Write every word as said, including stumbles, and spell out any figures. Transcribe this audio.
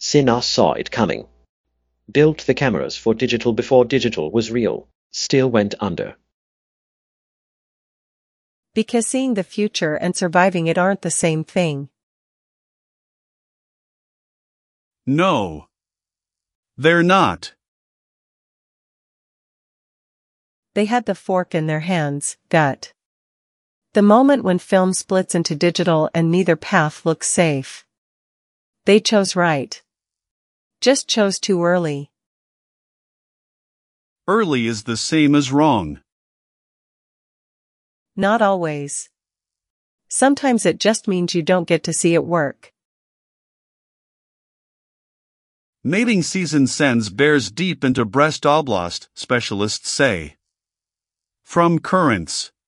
Sina saw it coming. Built the cameras for digital before digital was real, still went under. Because seeing the future and surviving it aren't the same thing. No. They're not. They had the fork in their hands, gut. The moment when film splits into digital and neither path looks safe. They chose right. Just chose too early. Early is the same as wrong. Not always. Sometimes it just means you don't get to see it work. Mating season sends bears deep into breast oblast, specialists say. From Currents.